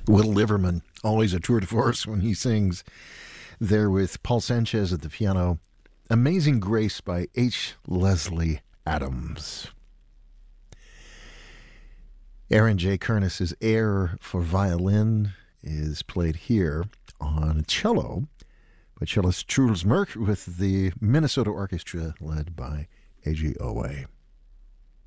Will Liverman, always a tour de force when he sings. There with Paul Sanchez at the piano. Amazing Grace by H. Leslie Adams. Aaron J. Kernis's air for violin is played here on cello by cellist Truls Merk with the Minnesota Orchestra led by A.G. Owe.